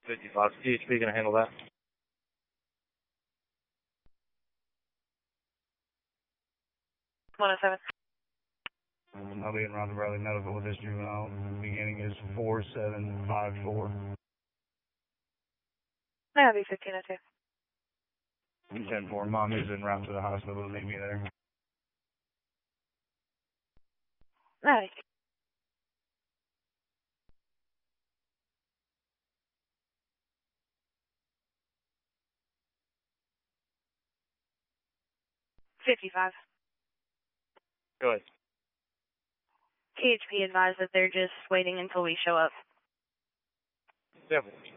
55. CHP gonna handle that. I'll be in Ronda Bradley Medical with this juvenile. Beginning is 4754. That'll be 1502. 10-4. Mom is en route to the hospital. Meet me there. Alright. $55. Go ahead. THP advised that they're just waiting until we show up. Definitely.